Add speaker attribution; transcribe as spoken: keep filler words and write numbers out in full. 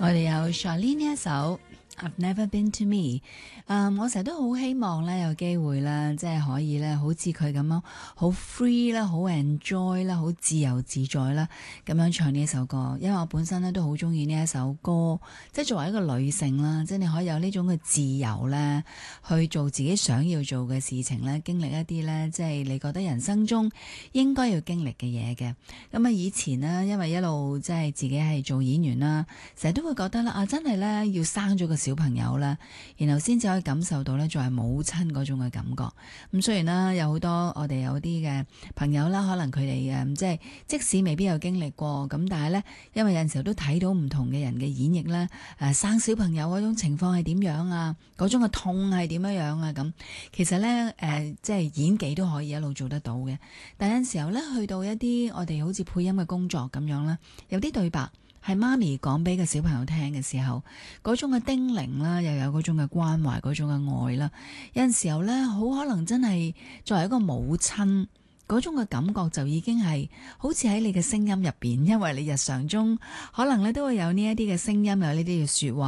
Speaker 1: 我哋有 Charlene 呢一首 I've Never Been To Me，嗯、我成日都好希望咧有機會啦，即係可以咧好似佢咁樣好 free 啦，好 enjoy 啦，好自由自在啦，咁樣唱呢一首歌。因為我本身咧都好中意呢一首歌，即係作為一個女性啦，即係你可以有呢種嘅自由咧，去做自己想要做嘅事情咧，經歷一啲咧，即係你覺得人生中應該要經歷嘅嘢嘅。咁啊，以前呢，因為一路即係自己係做演員啦，成日都會覺得啦，啊真係咧要生咗個小朋友啦，然後先至可以感受到咧作為母親嗰種嘅感覺。咁雖然啦，有好多我哋有啲嘅朋友啦，可能佢哋誒即係即使未必有經歷過，咁但係咧，因為有陣時候都睇到唔同嘅人嘅演繹咧，誒生小朋友嗰種情況係點樣啊，嗰種嘅痛係點樣樣啊，咁其實咧誒即係演技都可以一路做得到嘅。但有陣時候咧，去到一啲我哋好似配音嘅工作咁樣啦，有啲對白係媽咪講俾個小朋友聽嘅時候，嗰種嘅叮嚀啦，又有嗰種嘅關懷，嗰種嘅愛啦，有陣時候咧，好可能真係作為一個母親，嗰種嘅感覺就已經係好似喺你嘅聲音入邊，因為你日常中可能咧都會有呢一啲嘅聲音，有呢啲嘅說話。